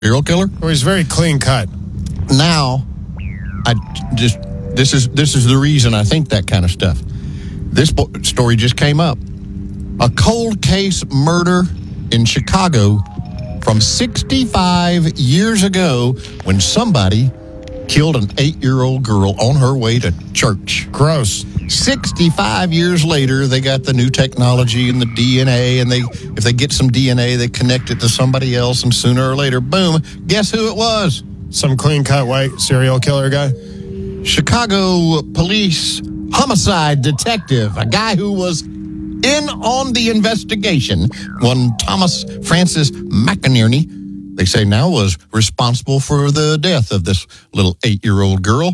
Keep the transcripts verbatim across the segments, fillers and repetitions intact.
Serial killer? Well, he's very clean cut. Now, I just this is this is the reason I think that kind of stuff. This bo- story just came up. A cold case murder in Chicago from sixty-five years ago when somebody killed an eight-year-old girl on her way to church. Gross. sixty-five years later, they got the new technology and the D N A, and they if they get some D N A, they connect it to somebody else, and sooner or later, boom, guess who it was? Some clean-cut white serial killer guy? Chicago police homicide detective, a guy who was in on the investigation, one Thomas Francis McInerney, they say now was responsible for the death of this little eight-year-old girl.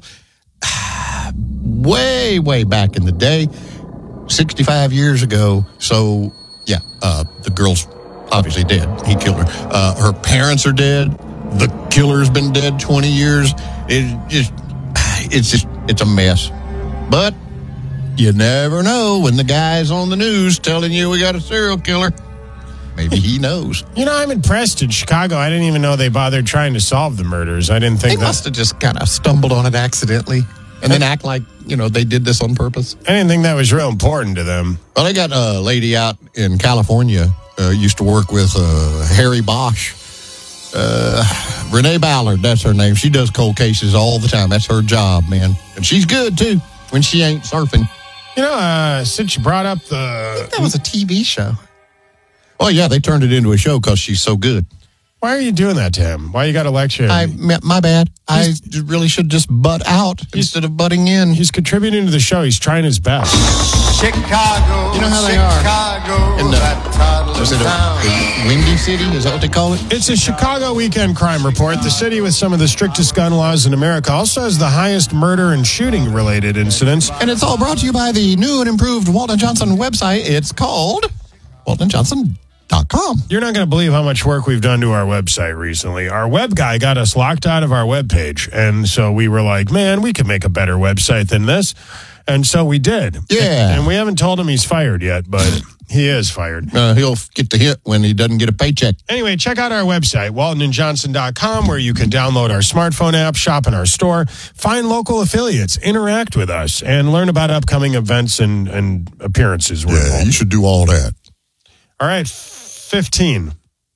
Way, way back in the day, sixty-five years ago. So, yeah, uh, the girl's obviously dead. He killed her. Uh, her parents are dead. The killer's been dead twenty years. It just, it's just, it's a mess. But you never know when the guy's on the news telling you we got a serial killer. Maybe he knows. You know, I'm impressed in Chicago. I didn't even know they bothered trying to solve the murders. I didn't think they that. must have just kind of stumbled on it accidentally and then act like, you know, they did this on purpose. I didn't think that was real important to them. Well, they got a lady out in California, uh, used to work with uh, Harry Bosch. Uh, Renee Ballard, that's her name. She does cold cases all the time. That's her job, man. And she's good, too, when she ain't surfing. You know, uh, since you brought up the... I think that was a T V show. Oh, yeah, they turned it into a show because she's so good. Why are you doing that to him? Why you got to lecture him? I, my bad. He's, I really should just butt out instead of butting in. He's contributing to the show. He's trying his best. Chicago, you know how they Chicago, are. In the, is it a, a Windy City? Is that what they call it? It's a Chicago weekend crime report. The city with some of the strictest gun laws in America also has the highest murder and shooting-related incidents. And it's all brought to you by the new and improved Walton Johnson website. It's called Walton Johnson dot com. You're not going to believe how much work we've done to our website recently. Our web guy got us locked out of our webpage, and so we were like, man, we could make a better website than this. And so we did. Yeah. And we haven't told him he's fired yet, but he is fired. Uh, he'll get the hit when he doesn't get a paycheck. Anyway, check out our website, Walton and Johnson dot com, where you can download our smartphone app, shop in our store, find local affiliates, interact with us, and learn about upcoming events and, and appearances. Yeah, you should do all that. All right, fifteen.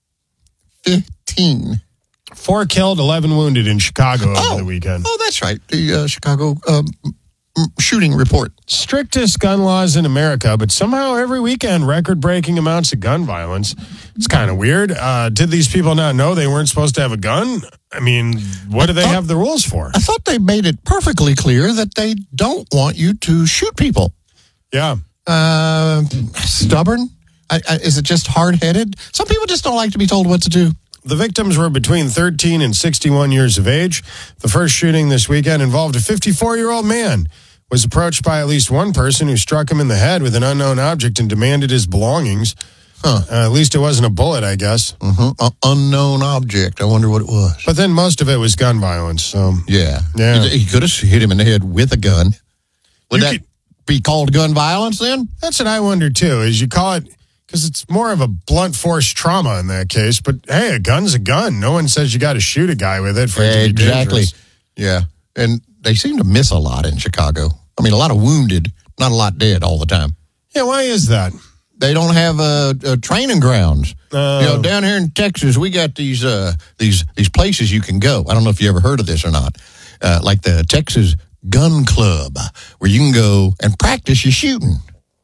fifteen. Four killed, eleven wounded in Chicago over oh, the weekend. Oh, that's right. The uh, Chicago um, shooting report. Strictest gun laws in America, but somehow every weekend, record-breaking amounts of gun violence. It's kind of weird. Uh, did these people not know they weren't supposed to have a gun? I mean, what I do they thought, have the rules for? I thought they made it perfectly clear that they don't want you to shoot people. Yeah. Uh, stubborn? I, I, is it just hard-headed? Some people just don't like to be told what to do. The victims were between thirteen and sixty-one years of age. The first shooting this weekend involved a fifty-four-year-old man. Was approached by at least one person who struck him in the head with an unknown object and demanded his belongings. Huh. Uh, at least it wasn't a bullet, I guess. Mm-hmm. Uh, unknown object. I wonder what it was. But then most of it was gun violence. So yeah. Yeah. He, he could have hit him in the head with a gun. Would You that could, be called gun violence then? That's what I wonder, too, is you call it... Because it's more of a blunt force trauma in that case. But, hey, a gun's a gun. No one says you got to shoot a guy with it for it to be Exactly. dangerous. Yeah. And they seem to miss a lot in Chicago. I mean, a lot of wounded, not a lot dead all the time. Yeah, why is that? They don't have uh, uh, training grounds. Uh, you know, down here in Texas, we got these uh, these these places you can go. I don't know if you ever heard of this or not. Uh, like the Texas Gun Club, where you can go and practice your shooting,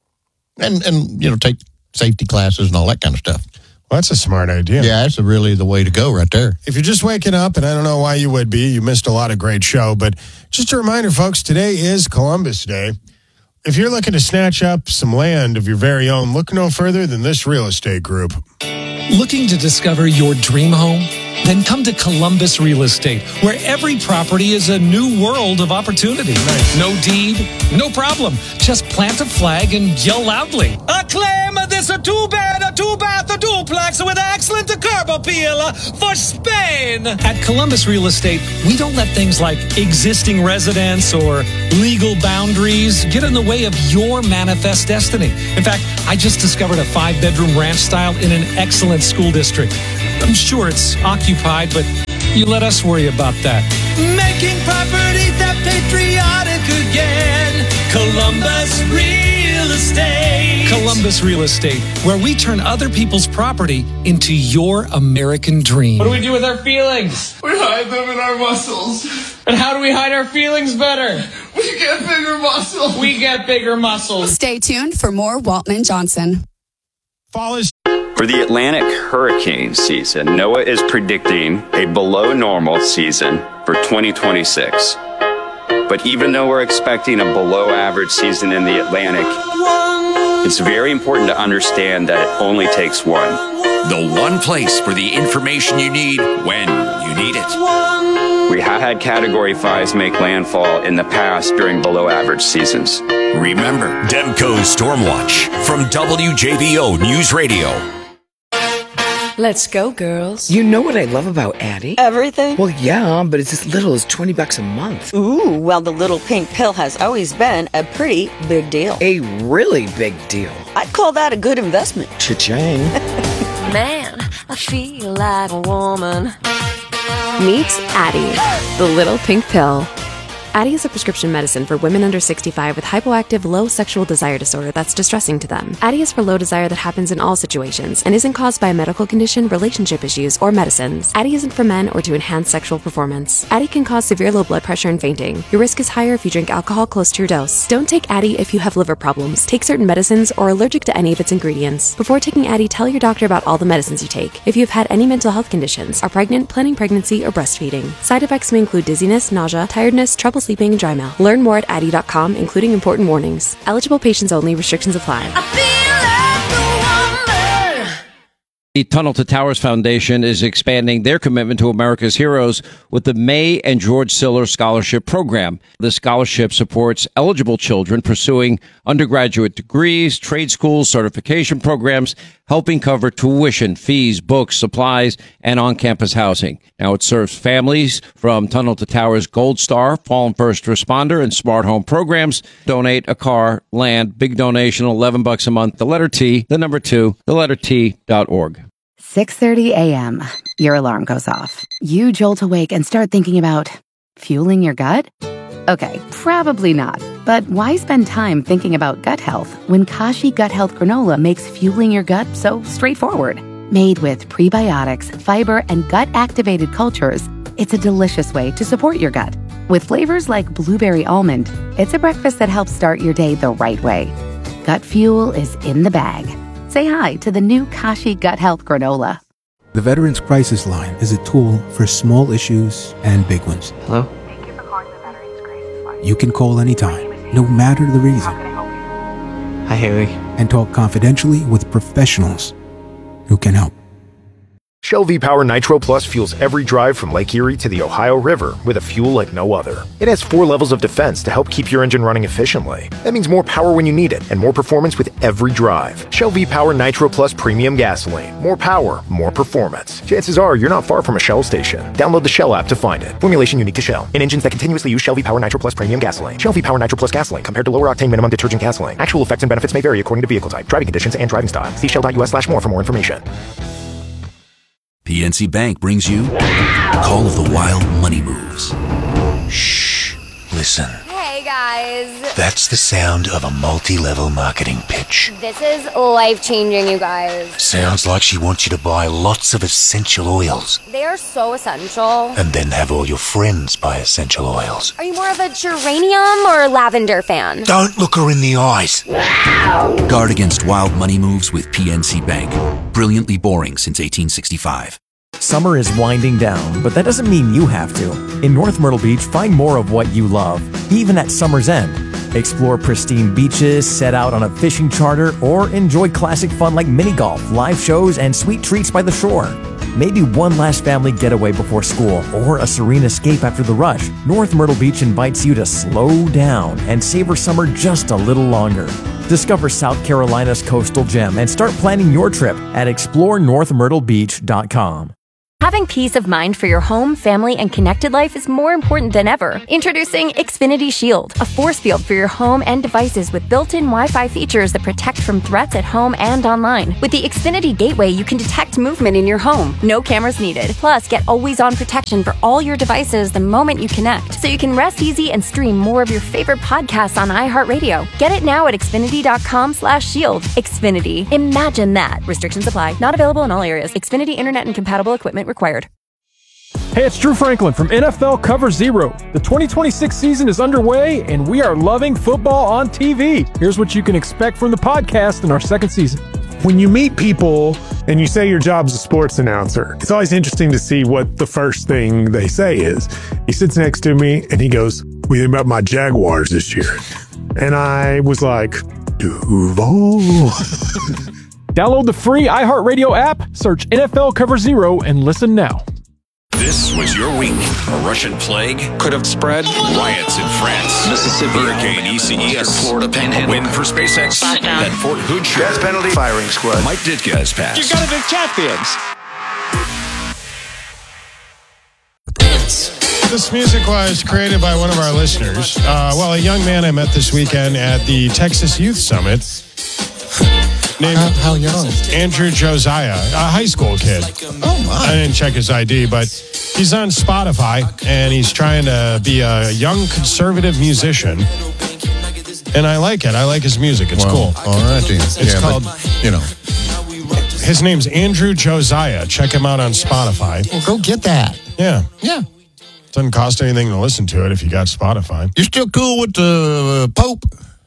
and and you know take safety classes and all that kind of stuff. Well, that's a smart idea. Yeah, that's really the way to go right there. If you're just waking up, and I don't know why you would be, you missed a lot of great show, but just a reminder, folks, today is Columbus Day. If you're looking to snatch up some land of your very own, look no further than this real estate group. Looking to discover your dream home? Then come to Columbus Real Estate, where every property is a new world of opportunity. Nice. No deed, no problem. Just plant a flag and yell loudly. A claim this a two-bed, a two-bath, a duplex with excellent curb appeal for Spain. At Columbus Real Estate, we don't let things like existing residence or legal boundaries get in the way of your manifest destiny. In fact, I just discovered a five-bedroom ranch style in an excellent school district. I'm sure it's occupied, but you let us worry about that. Making property that patriotic again. Columbus Real Estate. Columbus Real Estate, where we turn other people's property into your American dream. What do we do with our feelings? We hide them in our muscles. And how do we hide our feelings better? We get bigger muscles. We get bigger muscles. Stay tuned for more Waltman Johnson. Fall is For the Atlantic hurricane season, NOAA is predicting a below normal season for twenty twenty-six. But even though we're expecting a below average season in the Atlantic, it's very important to understand that it only takes one. The one place for the information you need when you need it. We have had Category fives make landfall in the past during below average seasons. Remember, Demco's Stormwatch from W J B O News Radio. Let's go, girls. You know what I love about Addie? Everything? Well, yeah, but it's as little as twenty bucks a month. Ooh, well, the little pink pill has always been a pretty big deal. A really big deal. I'd call that a good investment. Cha-ching. Man, I feel like a woman. Meet Addie, the little pink pill. Addie is a prescription medicine for women under sixty-five with hypoactive low sexual desire disorder that's distressing to them. Addie is for low desire that happens in all situations and isn't caused by a medical condition, relationship issues, or medicines. Addie isn't for men or to enhance sexual performance. Addie can cause severe low blood pressure and fainting. Your risk is higher if you drink alcohol close to your dose. Don't take Addie if you have liver problems, take certain medicines, or are allergic to any of its ingredients. Before taking Addie, tell your doctor about all the medicines you take. If you have had any mental health conditions, are pregnant, planning pregnancy, or breastfeeding. Side effects may include dizziness, nausea, tiredness, trouble sleeping, and dry mouth. Learn more at addie dot com, including important warnings. Eligible patients only. Restrictions apply. The Tunnel to Towers Foundation is expanding their commitment to America's heroes with the May and George Siller Scholarship Program. The scholarship supports eligible children pursuing undergraduate degrees, trade schools, certification programs, helping cover tuition, fees, books, supplies, and on-campus housing. Now it serves families from Tunnel to Towers Gold Star, Fallen First Responder, and Smart Home programs. Donate a car, land, big donation, eleven bucks a month. The letter T, the number two, the letter T dot org. six thirty a.m. Your alarm goes off. You jolt awake and start thinking about fueling your gut? Okay, probably not. But why spend time thinking about gut health when Kashi Gut Health Granola makes fueling your gut so straightforward? Made with prebiotics, fiber, and gut-activated cultures, it's a delicious way to support your gut. With flavors like blueberry almond, it's a breakfast that helps start your day the right way. Gut fuel is in the bag. Say hi to the new Kashi Gut Health Granola. The Veterans Crisis Line is a tool for small issues and big ones. Hello? Thank you for calling the Veterans Crisis Line. You can call anytime, no matter the reason. Hi, Haley. And talk confidentially with professionals who can help. Shell V-Power Nitro Plus fuels every drive from Lake Erie to the Ohio River with a fuel like no other. It has four levels of defense to help keep your engine running efficiently. That means more power when you need it and more performance with every drive. Shell V-Power Nitro Plus Premium Gasoline. More power, more performance. Chances are you're not far from a Shell station. Download the Shell app to find it. Formulation unique to Shell. In engines that continuously use Shell V-Power Nitro Plus Premium Gasoline. Shell V-Power Nitro Plus Gasoline compared to lower octane minimum detergent gasoline. Actual effects and benefits may vary according to vehicle type, driving conditions, and driving style. See shell.us slash more for more information. P N C Bank brings you Call of the Wild Money Moves. Shh. Listen. Hey, guys. That's the sound of a multi-level marketing pitch. This is life-changing, you guys. Sounds like she wants you to buy lots of essential oils. They are so essential. And then have all your friends buy essential oils. Are you more of a geranium or lavender fan? Don't look her in the eyes. Guard against wild money moves with P N C Bank. Brilliantly boring since eighteen sixty-five. Summer is winding down, but that doesn't mean you have to. In North Myrtle Beach, find more of what you love, even at summer's end. Explore pristine beaches, set out on a fishing charter, or enjoy classic fun like mini golf, live shows, and sweet treats by the shore. Maybe one last family getaway before school, or a serene escape after the rush. North Myrtle Beach invites you to slow down and savor summer just a little longer. Discover South Carolina's coastal gem and start planning your trip at explore north myrtle beach dot com. Having peace of mind for your home, family, and connected life is more important than ever. Introducing Xfinity Shield, a force field for your home and devices with built-in Wi-Fi features that protect from threats at home and online. With the Xfinity Gateway, you can detect movement in your home. No cameras needed. Plus, get always-on protection for all your devices the moment you connect, so you can rest easy and stream more of your favorite podcasts on iHeartRadio. Get it now at Xfinity.com slash shield. Xfinity. Imagine that. Restrictions apply. Not available in all areas. Xfinity Internet and compatible equipment required. Hey, it's Drew Franklin from N F L Cover Zero. The twenty twenty-six season is underway, and we are loving football on T V. Here's what you can expect from the podcast in our second season. When you meet people and you say your job's a sports announcer, it's always interesting to see what the first thing they say is. He sits next to me and he goes, "What do you think about my Jaguars this year?" And I was like, Duval. Download the free iHeartRadio app, search N F L Cover Zero, and listen now. This was your week. A Russian plague could have spread. Riots in France. Mississippi. Hurricane E C E S. Florida Panhandle. Win for SpaceX. That Fort Hood trip. Death penalty firing squad. Mike Ditka has passed. You gotta be champions. This music was created by one of our listeners. Uh, well, a young man I met this weekend at the Texas Youth Summit. Named how, how young? Andrew Josiah, a high school kid. Oh, my. I didn't check his I D, but he's on Spotify, and he's trying to be a young conservative musician. And I like it. I like his music. It's well, cool. All right, dude. It's yeah, called, but, you know. His name's Andrew Josiah. Check him out on Spotify. Well, go get that. Yeah. Yeah. Doesn't cost anything to listen to it if you got Spotify. You're still cool with the Pope?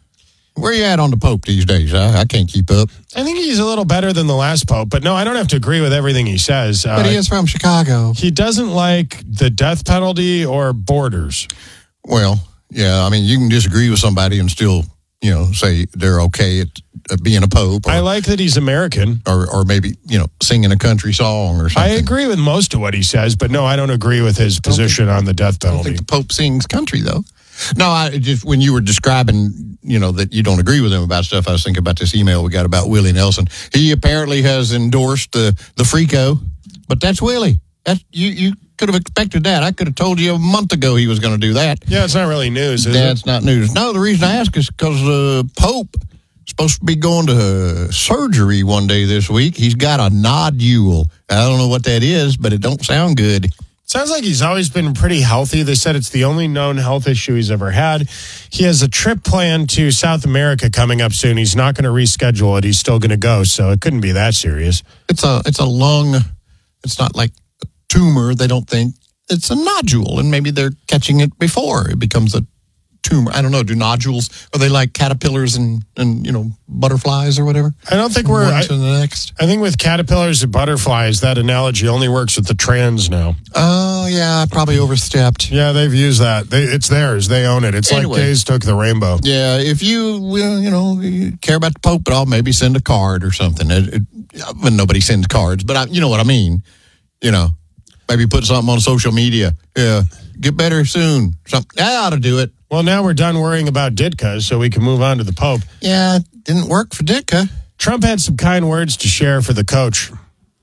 Where you at on the Pope these days? I, I can't keep up. I think he's a little better than the last Pope, but no, I don't have to agree with everything he says. But uh, he is from Chicago. He doesn't like the death penalty or borders. Well, yeah, I mean, you can disagree with somebody and still, you know, say they're okay at, at being a Pope. Or, I like that he's American. Or, or maybe, you know, singing a country song or something. I agree with most of what he says, but no, I don't agree with his position think, on the death penalty. I don't think the Pope sings country, though. No, I just when you were describing, you know, that you don't agree with him about stuff, I was thinking about this email we got about Willie Nelson. He apparently has endorsed the the Frico, but that's Willie. That's, you you could have expected that. I could have told you a month ago he was going to do that. Yeah, it's not really news, is That's it? not news. No, the reason I ask is because the uh, Pope is supposed to be going to uh, surgery one day this week. He's got a nodule. I don't know what that is, but it don't sound good. Sounds like he's always been pretty healthy. They said it's the only known health issue he's ever had. He has a trip planned to South America coming up soon. He's not going to reschedule it. He's still going to go, so it couldn't be that serious. It's a it's a lung. It's not like a tumor. They don't think it's a nodule, and maybe they're catching it before it becomes a tumor. I don't know. Do nodules, are they like caterpillars and, and you know, butterflies or whatever? I don't think we're... One I, to the next. I think with caterpillars and butterflies, that analogy only works with the trans now. Oh, yeah, I probably overstepped. Yeah, they've used that. They, it's theirs. They own it. It's Anyway. like gays took the rainbow. Yeah, if you, well, you know, you care about the Pope at all, maybe send a card or something. It, it, well, nobody sends cards, but I, you know what I mean. You know, maybe put something on social media. Yeah, get better soon. Something. I ought to do it. Well, now we're done worrying about Ditka, so we can move on to the Pope. Yeah, it didn't work for Ditka. Trump had some kind words to share for the coach.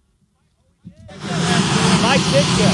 Mike Ditka.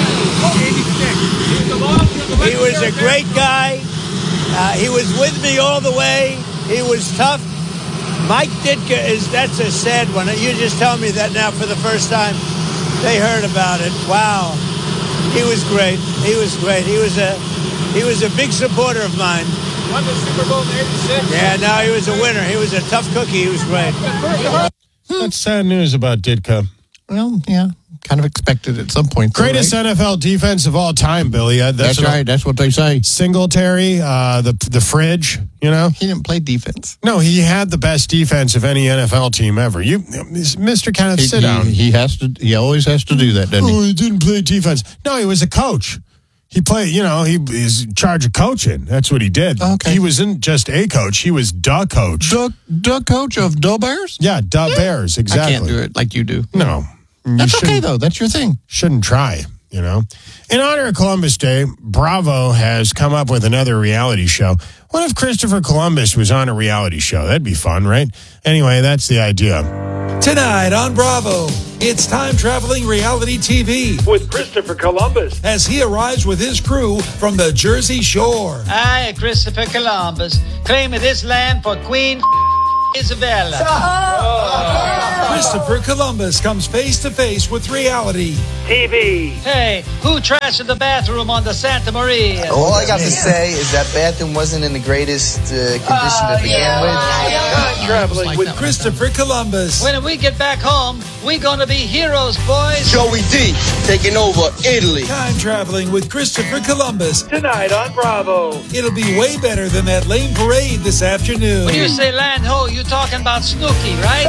He was a great guy. Uh, he was with me all the way. He was tough. Mike Ditka is, that's a sad one. You just tell me that now for the first time. They heard about it. Wow. He was great. He was great. He was a he was a big supporter of mine. Won the Super Bowl in eighty-six. Yeah, no, he was a winner. He was a tough cookie. He was great. That's sad news about Ditka. Well, yeah, kind of expected at some point. though, Greatest right? N F L defense of all time, Billy. Uh, That's, what- right. That's what they say. Singletary, uh, the the fridge, you know? He didn't play defense. No, he had the best defense of any N F L team ever. You, Mister Kenneth, He, sit he, down. he has to. He always has to do that, doesn't Oh, he? he didn't play defense. No, he was a coach. He played, you know, he is in charge of coaching. That's what he did. Okay. He wasn't just a coach. He was the coach. The, the coach of the Bears? Yeah, the Yeah. Bears, exactly. I can't do it like you do. No. You That's okay, shouldn't- though. That's your thing. Shouldn't try, you know. In honor of Columbus Day, Bravo has come up with another reality show. What if Christopher Columbus was on a reality show? That'd be fun, right? Anyway, that's the idea. Tonight on Bravo, it's time-traveling reality T V with Christopher Columbus as he arrives with his crew from the Jersey Shore. I, Christopher Columbus, claim this land for Queen Isabella. Oh. Christopher Columbus comes face-to-face with reality T V. Hey, who trashed the bathroom on the Santa Maria? All I got to say is that bathroom wasn't in the greatest uh, condition to begin yeah. with. Time traveling like with that. Christopher Columbus. When we get back home, we're gonna be heroes, boys. Joey D taking over Italy. Time traveling with Christopher Columbus. Tonight on Bravo. It'll be way better than that lame parade this afternoon. When you say land ho, you talking about Snooki, right?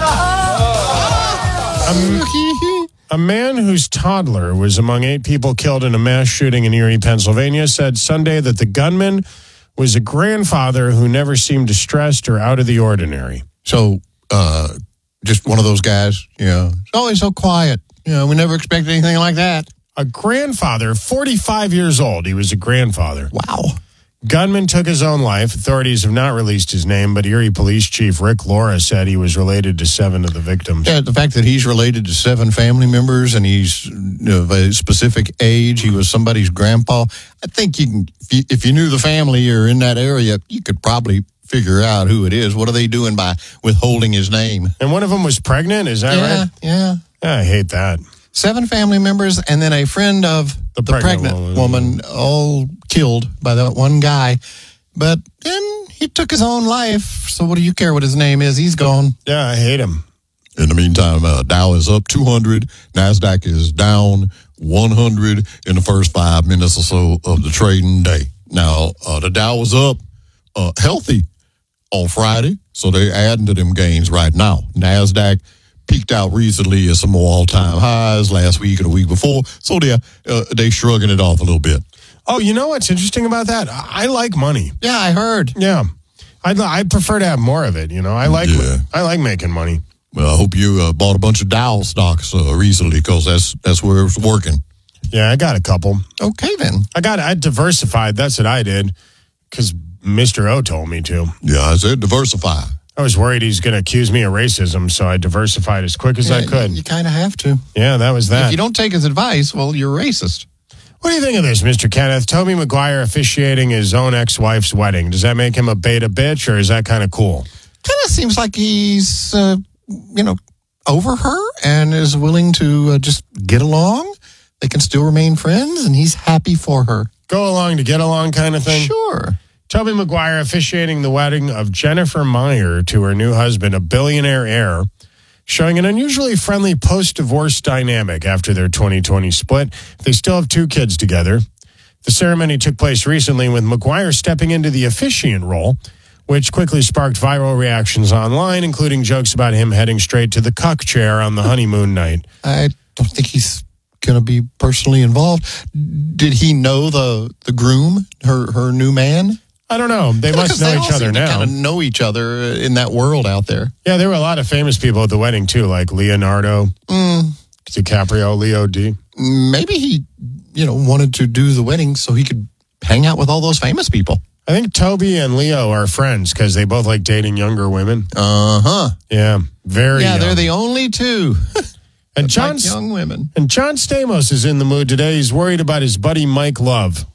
Um, a man whose toddler was among eight people killed in a mass shooting in Erie, Pennsylvania, said Sunday that the gunman was a grandfather who never seemed distressed or out of the ordinary. So, uh, just one of those guys, you know, it's always so quiet. You know, we never expected anything like that. A grandfather, forty-five years old. He was a grandfather. Wow. Gunman took his own life. Authorities have not released his name, but Erie Police Chief Rick Laura said he was related to seven of the victims. Yeah, the fact that he's related to seven family members and he's of a specific age, he was somebody's grandpa. I think you can, if you, if you knew the family or in that area, you could probably figure out who it is. What are they doing by withholding his name? And one of them was pregnant, is that yeah, right? Yeah, yeah. I hate that. Seven family members and then a friend of the, the pregnant, pregnant woman. woman, all killed by that one guy. But then he took his own life. So what do you care what his name is? He's gone. Yeah, I hate him. In the meantime, uh, Dow is up two hundred. NASDAQ is down one hundred in the first five minutes or so of the trading day. Now, uh, the Dow was up uh, healthy on Friday, so they're adding to them gains right now. NASDAQ peaked out recently at some more all-time highs last week and the week before, so they're, uh, they shrugging it off a little bit. Oh, you know what's interesting about that? I like money. Yeah, I heard. Yeah. I'd, I'd prefer to have more of it, you know. I like yeah. I like making money. Well, I hope you uh, bought a bunch of Dow stocks uh, recently because that's, that's where it's working. Yeah, I got a couple. Okay, then. I got I diversified. That's what I did because Mister O told me to. Yeah, I said diversify. I was worried he's going to accuse me of racism, so I diversified as quick as yeah, I could. You, you kind of have to. Yeah, that was that. If you don't take his advice, well, you're racist. What do you think of this, Mister Kenneth? Tobey Maguire officiating his own ex-wife's wedding. Does that make him a beta bitch, or is that kind of cool? Kind of seems like he's, uh, you know, over her and is willing to uh, just get along. They can still remain friends, and he's happy for her. Go along to get along kind of thing? Sure. Tobey Maguire officiating the wedding of Jennifer Meyer to her new husband, a billionaire heir, showing an unusually friendly post-divorce dynamic after their twenty twenty split. They still have two kids together. The ceremony took place recently with Maguire stepping into the officiant role, which quickly sparked viral reactions online, including jokes about him heading straight to the cuck chair on the honeymoon night. I don't think he's going to be personally involved. Did he know the, the groom, her, her new man? I don't know. They must know they each other now. Kind of know each other in that world out there. Yeah, there were a lot of famous people at the wedding too, like Leonardo mm. DiCaprio, Leo D. Maybe he, you know, wanted to do the wedding so he could hang out with all those famous people. I think Toby and Leo are friends because they both like dating younger women. Uh huh. Yeah, very. Yeah, young. they're the only two. and John, like young women. And John Stamos is in the mood today. He's worried about his buddy Mike Love,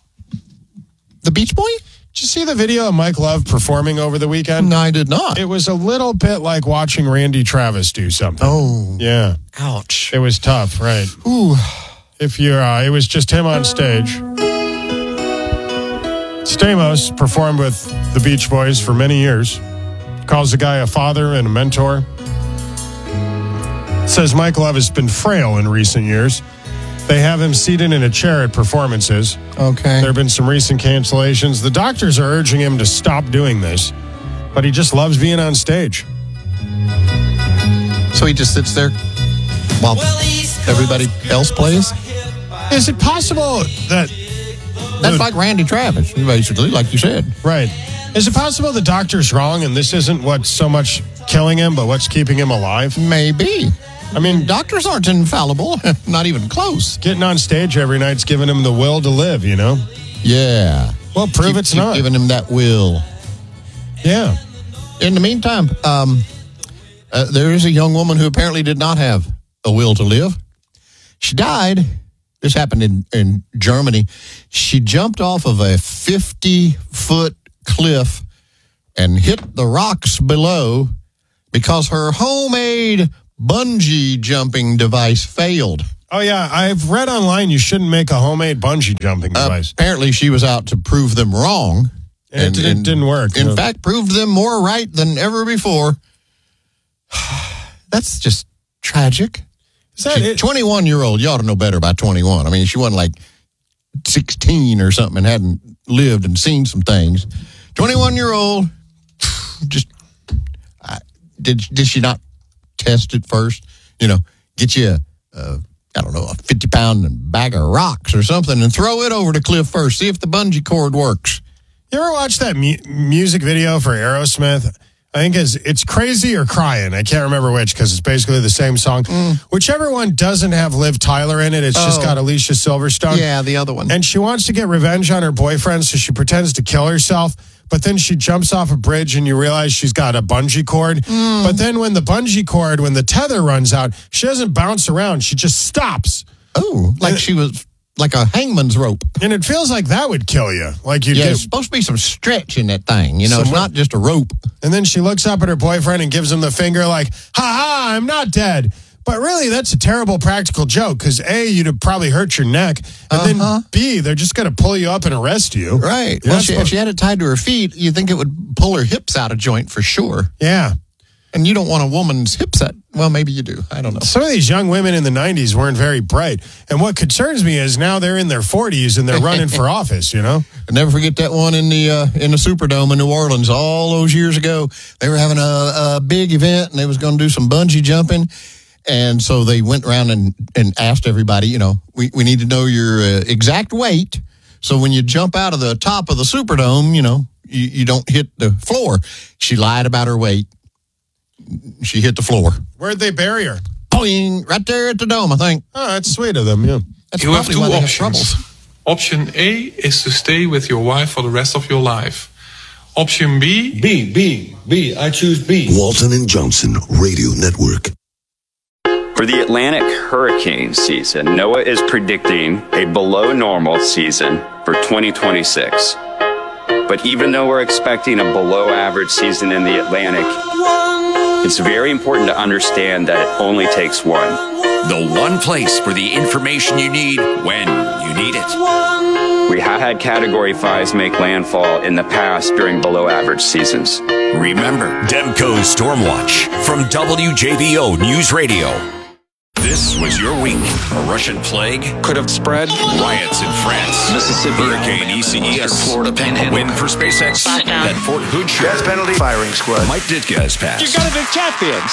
the Beach Boy. Did you see the video of Mike Love performing over the weekend? No, I did not. It was a little bit like watching Randy Travis do something. Oh. Yeah. Ouch. It was tough, right? Ooh. If you're, uh, it was just him on stage. Stamos performed with the Beach Boys for many years. Calls the guy a father and a mentor. Says Mike Love has been frail in recent years. They have him seated in a chair at performances. Okay. There have been some recent cancellations. The doctors are urging him to stop doing this, but he just loves being on stage. So he just sits there while everybody else plays? Is it possible that... That's the, like Randy Travis, basically, like you said. Right. Is it possible the doctor's wrong and this isn't what's so much killing him, but what's keeping him alive? Maybe. I mean, doctors aren't infallible, not even close. Getting on stage every night's giving him the will to live, you know? Yeah. Well, prove keep, it's keep not. Giving him that will. Yeah. In the meantime, um, Uh, there is a young woman who apparently did not have a will to live. She died. This happened in, in Germany. She jumped off of a fifty-foot cliff and hit the rocks below because her homemade bungee jumping device failed. Oh, yeah. I've read online you shouldn't make a homemade bungee jumping device. Uh, apparently, she was out to prove them wrong. And, and it, it didn't work. In no. fact, proved them more right than ever before. That's just tragic. Is that it? twenty-one-year-old, you ought to know better by twenty-one. I mean, she wasn't like sixteen or something and hadn't lived and seen some things. twenty-one-year-old, just, I, did, did she not test it first? You know, get you a, a I don't know, a fifty-pound bag of rocks or something and throw it over the cliff first. See if the bungee cord works. You ever watch that mu- music video for Aerosmith? I think it's, it's Crazy or Crying. I can't remember which because it's basically the same song. Mm. Whichever one doesn't have Liv Tyler in it, it's oh. just got Alicia Silverstone. Yeah, the other one. And she wants to get revenge on her boyfriend, so she pretends to kill herself. But then she jumps off a bridge and you realize she's got a bungee cord. Mm. But then when the bungee cord, when the tether runs out, she doesn't bounce around. She just stops. Oh, like and she was like a hangman's rope. And it feels like that would kill you. Like you yeah, get, there's supposed to be some stretch in that thing. You know, it's not just a rope. And then she looks up at her boyfriend and gives him the finger like, ha ha, I'm not dead. But really, that's a terrible practical joke because A, you'd have probably hurt your neck. And uh-huh. then B, they're just going to pull you up and arrest you. Right. Well, she, if she had it tied to her feet, you think it would pull her hips out of joint for sure. Yeah. And you don't want a woman's hips at, well, maybe you do. I don't know. Some of these young women in the nineties weren't very bright. And what concerns me is now they're in their forties and they're running for office, you know? I'll never forget that one in the uh, in the Superdome in New Orleans all those years ago. They were having a, a big event and they was going to do some bungee jumping. And so they went around and, and asked everybody, you know, we, we need to know your uh, exact weight. So when you jump out of the top of the Superdome, you know, you, you don't hit the floor. She lied about her weight. She hit the floor. Where'd they bury her? Boing, right there at the dome, I think. Oh, that's sweet of them, yeah. That's you have two why they options. Have Option A is to stay with your wife for the rest of your life. Option B... B, B, B. I choose B. Walton and Johnson Radio Network. For the Atlantic hurricane season, NOAA is predicting a below normal season for twenty twenty-six. But even though we're expecting a below average season in the Atlantic, it's very important to understand that it only takes one. The one place for the information you need when you need it. We have had Category fives make landfall in the past during below average seasons. Remember, Demco's Stormwatch from W J B O News Radio. This was your week. A Russian plague could have spread. Riots in France. Mississippi. Hurricane E C E S. Florida Panhandle. Win for SpaceX. That Fort Hood show. Death penalty. Firing squad. Mike Ditka has passed. You're gonna be champions.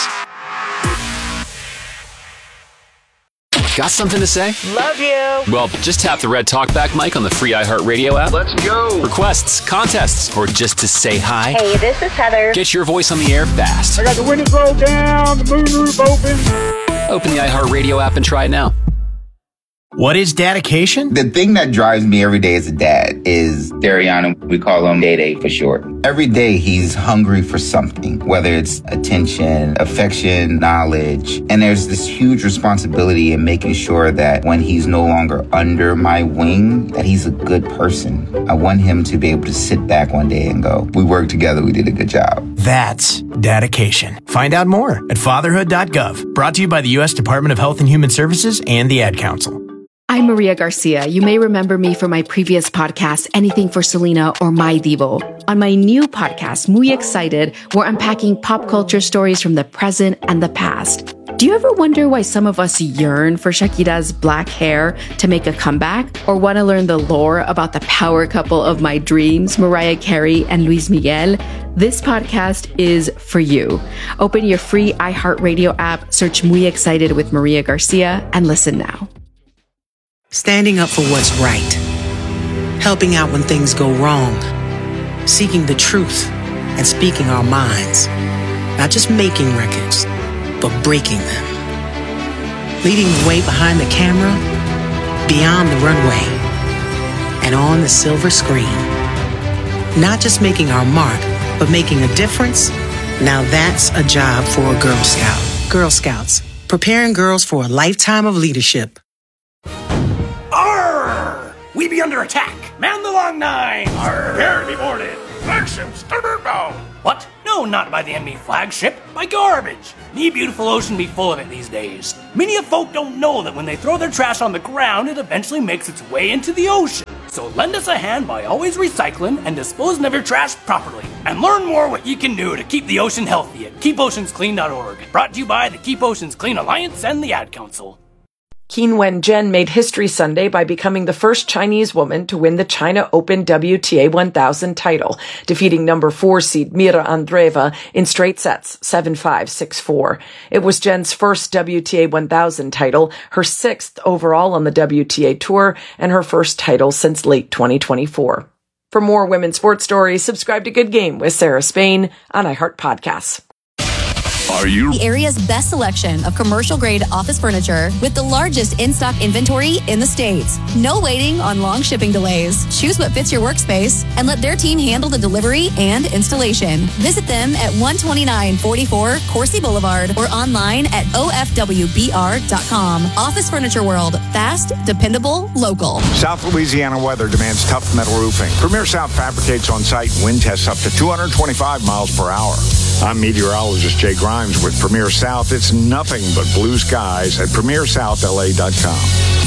Got something to say? Love you. Well, just tap the red talkback mic on the free iHeartRadio app. Let's go. Requests, contests, or just to say hi. Hey, this is Heather. Get your voice on the air fast. I got the windows rolled down, the moonroof open. Open the iHeartRadio app and try it now. What is dedication? The thing that drives me every day as a dad is Dariana. We call him Day Day for short. Every day he's hungry for something, whether it's attention, affection, knowledge. And there's this huge responsibility in making sure that when he's no longer under my wing, that he's a good person. I want him to be able to sit back one day and go, we worked together, we did a good job. That's dedication. Find out more at fatherhood dot gov. Brought to you by the U S Department of Health and Human Services and the Ad Council. I'm Maria Garcia. You may remember me from my previous podcast, Anything for Selena or My Divo. On my new podcast, Muy Excited, we're unpacking pop culture stories from the present and the past. Do you ever wonder why some of us yearn for Shakira's black hair to make a comeback? Or want to learn the lore about the power couple of my dreams, Mariah Carey and Luis Miguel? This podcast is for you. Open your free iHeartRadio app, search Muy Excited with Maria Garcia, and listen now. Standing up for what's right, helping out when things go wrong, seeking the truth and speaking our minds, not just making records, but breaking them. Leading the way behind the camera, beyond the runway, and on the silver screen. Not just making our mark, but making a difference Now that's a job for a Girl Scout. Girl Scouts, preparing girls for a lifetime of leadership. Arr! We be under attack. Man the long nine. Arr! Prepare to be boarded. Flagship starboard bow. What? No, not by the enemy flagship. By garbage. Me beautiful ocean be full of it these days. Many of folk don't know that when they throw their trash on the ground, it eventually makes its way into the ocean. So lend us a hand by always recycling and disposing of your trash properly. And learn more what you can do to keep the ocean healthy at keep oceans clean dot org. Brought to you by the Keep Oceans Clean Alliance and the Ad Council. Qin Wen-jen made history Sunday by becoming the first Chinese woman to win the China Open W T A one thousand title, defeating number four seed Mira Andreeva in straight sets, seven five, six four. It was Jen's first W T A one thousand title, her sixth overall on the W T A Tour, and her first title since late twenty twenty-four. For more women's sports stories, subscribe to Good Game with Sarah Spain on iHeart Podcasts. Are you the area's best selection of commercial-grade office furniture with the largest in-stock inventory in the States? No waiting on long shipping delays. Choose what fits your workspace and let their team handle the delivery and installation. Visit them at one twenty-nine forty-four Coursey Boulevard or online at O F W B R dot com. Office Furniture World. Fast, dependable, local. South Louisiana weather demands tough metal roofing. Premier South fabricates on site wind tests up to two hundred twenty-five miles per hour. I'm meteorologist Jay Grimes with Premier South. It's nothing but blue skies at premier south L A dot com.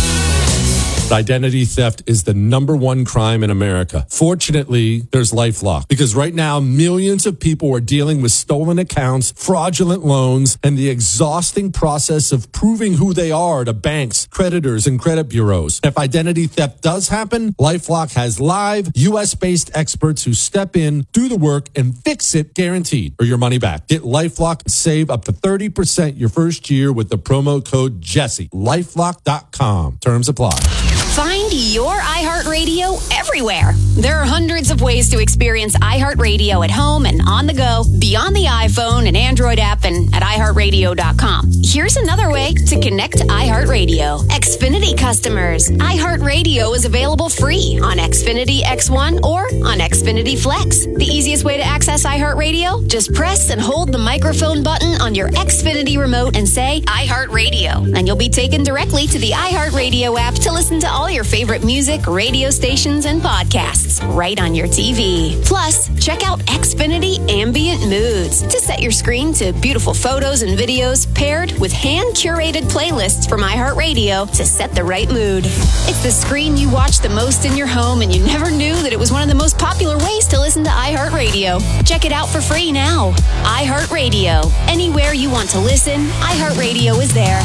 Identity theft is the number one crime in America. Fortunately, there's LifeLock, because right now millions of people are dealing with stolen accounts, fraudulent loans, and the exhausting process of proving who they are to banks, creditors, and credit bureaus. If identity theft does happen, LifeLock has live U S-based experts who step in, do the work, and fix it guaranteed, or your money back. Get LifeLock and save up to thirty percent your first year with the promo code Jesse. lifelock dot com. Terms apply. Find your iHeartRadio everywhere. There are hundreds of ways to experience iHeartRadio at home and on the go, beyond the iPhone and Android app and at i heart radio dot com. Here's another way to connect to iHeartRadio. Xfinity customers. iHeartRadio is available free on Xfinity X one or on Xfinity Flex. The easiest way to access iHeartRadio? Just press and hold the microphone button on your Xfinity remote and say iHeartRadio, and you'll be taken directly to the iHeartRadio app to listen to all your favorite music, radio stations, and podcasts right on your T V. Plus, check out Xfinity Ambient Moods to set your screen to beautiful photos and videos paired with hand-curated playlists from iHeartRadio to set the right mood. It's the screen you watch the most in your home, and you never knew that it was one of the most popular ways to listen to iHeartRadio. Check it out for free now. iHeartRadio. Anywhere you want to listen, iHeartRadio is there.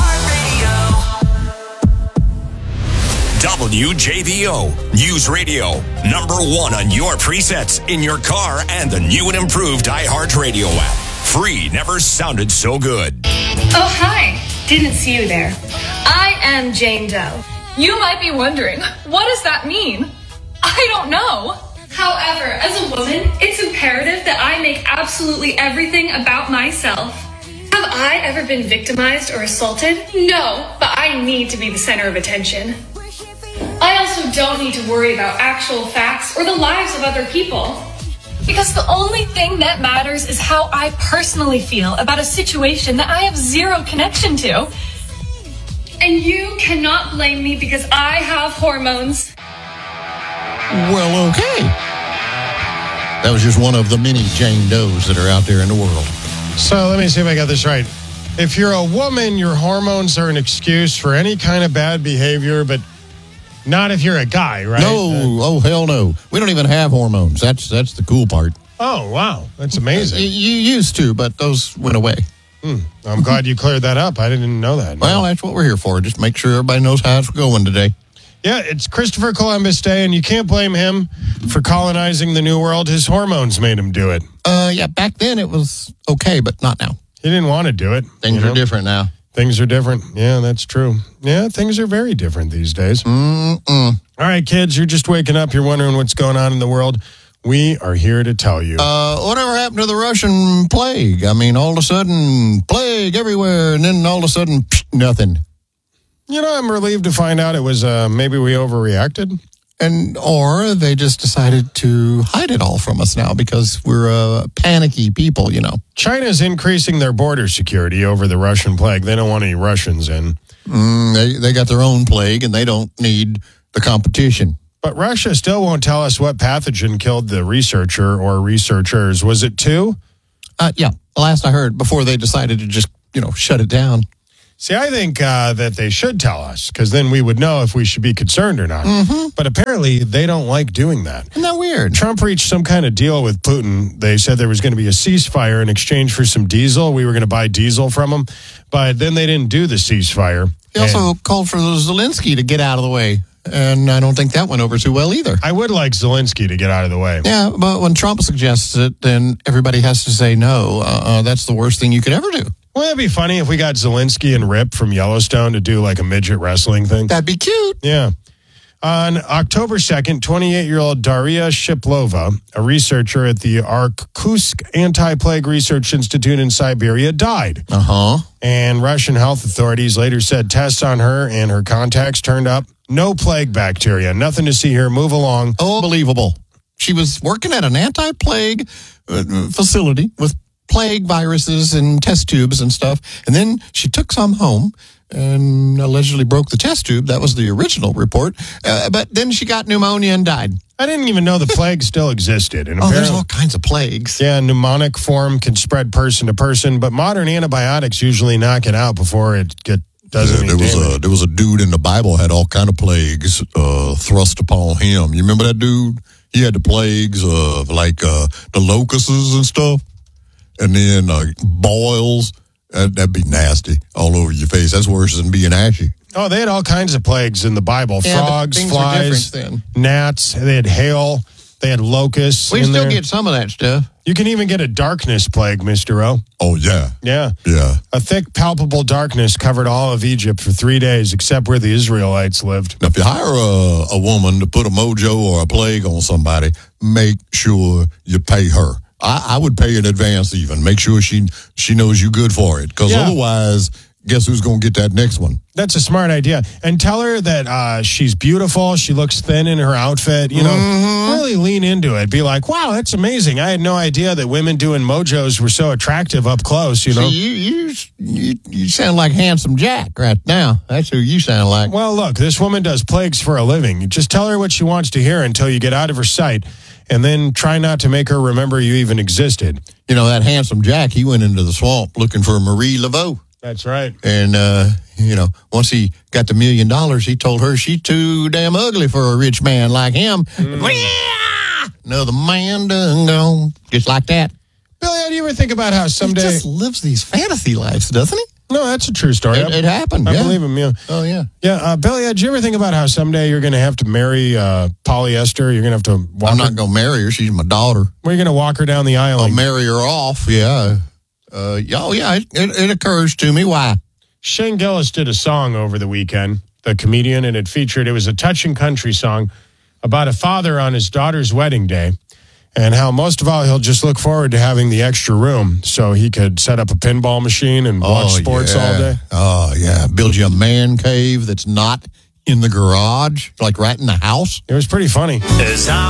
W J V O News Radio, number one on your presets in your car and the new and improved iHeartRadio app. Free never sounded so good. Oh, hi. Didn't see you there. I am Jane Doe. You might be wondering, what does that mean? I don't know. However, as a woman, it's imperative that I make absolutely everything about myself. Have I ever been victimized or assaulted? No, but I need to be the center of attention. I also don't need to worry about actual facts or the lives of other people. Because the only thing that matters is how I personally feel about a situation that I have zero connection to. And you cannot blame me because I have hormones. Well, okay. That was just one of the many Jane Does that are out there in the world. So let me see if I got this right. If you're a woman, your hormones are an excuse for any kind of bad behavior, but not if you're a guy, right? No, uh, oh hell no. We don't even have hormones. That's that's the cool part. Oh, wow. That's amazing. You, you used to, but those went away. Hmm. I'm glad you cleared that up. I didn't know that. Well, that's what we're here for. Just make sure everybody knows how it's going today. Yeah, it's Christopher Columbus Day, and you can't blame him for colonizing the New World. His hormones made him do it. Uh, yeah, back then it was okay, but not now. He didn't want to do it. Things you know? are different now. Things are different. Yeah, that's true. Yeah, things are very different these days. Mm-mm. All right, kids, you're just waking up. You're wondering what's going on in the world. We are here to tell you. Uh, whatever happened to the Russian plague? I mean, all of a sudden, plague everywhere, and then all of a sudden, psh, nothing. You know, I'm relieved to find out it was uh, maybe we overreacted. And or they just decided to hide it all from us now because we're a panicky people, you know. China's increasing their border security over the Russian plague. They don't want any Russians in. Mm, they, they got their own plague, and they don't need the competition. But Russia still won't tell us what pathogen killed the researcher or researchers. Was it two? Uh, yeah, last I heard, before they decided to just, you know, shut it down. See, I think uh, that they should tell us, because then we would know if we should be concerned or not. Mm-hmm. But apparently, they don't like doing that. Isn't that weird? Trump reached some kind of deal with Putin. They said there was going to be a ceasefire in exchange for some diesel. We were going to buy diesel from them. But then they didn't do the ceasefire. He also and called for Zelensky to get out of the way. And I don't think that went over too well either. I would like Zelensky to get out of the way. Yeah, but when Trump suggests it, then everybody has to say no. Uh, uh, that's the worst thing you could ever do. Wouldn't it be funny if we got Zelensky and Rip from Yellowstone to do like a midget wrestling thing? That'd be cute. Yeah. On October second, twenty-eight-year-old Daria Shiplova, a researcher at the Irkutsk Anti-Plague Research Institute in Siberia, died. Uh-huh. And Russian health authorities later said tests on her and her contacts turned up no plague bacteria. Nothing to see here. Move along. Oh, unbelievable. She was working at an anti-plague uh, facility with plague viruses and test tubes and stuff. And then she took some home and allegedly broke the test tube. That was the original report. Uh, but then she got pneumonia and died. I didn't even know the plague still existed. And oh, there's all kinds of plagues. Yeah, pneumonic form can spread person to person, but modern antibiotics usually knock it out before it get, does yeah, any there was damage. a There was a dude in the Bible had all kind of plagues uh, thrust upon him. You remember that dude? He had the plagues of like uh, the locusts and stuff. And then uh, boils, that, that'd be nasty all over your face. That's worse than being ashy. Oh, they had all kinds of plagues in the Bible. Yeah, Frogs, things flies, were different gnats. They had hail. They had locusts. We in still there. get some of that stuff. You can even get a darkness plague, Mister O. Oh, yeah. Yeah. Yeah. A thick, palpable darkness covered all of Egypt for three days, except where the Israelites lived. Now, if you hire a, a woman to put a mojo or a plague on somebody, make sure you pay her. I, I would pay in advance even. Make sure she she knows you good for it. Because Yeah. otherwise, guess who's going to get that next one? That's a smart idea. And tell her that uh, she's beautiful. She looks thin in her outfit. You know, Mm-hmm. really lean into it. Be like, wow, that's amazing. I had no idea that women doing mojos were so attractive up close, you know. See, you, you, you, you sound like Handsome Jack right now. That's who you sound like. Well, look, this woman does plagues for a living. You just tell her what she wants to hear until you get out of her sight. And then try not to make her remember you even existed. You know, that Handsome Jack, he went into the swamp looking for Marie Laveau. That's right. And, uh, you know, once he got the million dollars, he told her she's too damn ugly for a rich man like him. Mm. Another man done gone. Just like that. Billy, how do you ever think about how someday... He just lives these fantasy lives, doesn't he? No, that's a true story. It, it happened, I yeah. believe him, yeah. Oh, yeah. Yeah, uh, Billy, did you ever think about how someday you're going to have to marry uh, polyester? You're going to have to walk I'm her... not going to marry her. She's my daughter. Well, you're going to walk her down the aisle. I'll and... marry her off, yeah. Uh, oh, yeah, it, it, it occurs to me. Why? Shane Gillis did a song over the weekend, the comedian, and it featured, it was a touching country song about a father on his daughter's wedding day. And how most of all, he'll just look forward to having the extra room so he could set up a pinball machine and watch oh, sports yeah. all day. Oh, yeah. Build you a man cave that's not in the garage, like right in the house. It was pretty funny. As I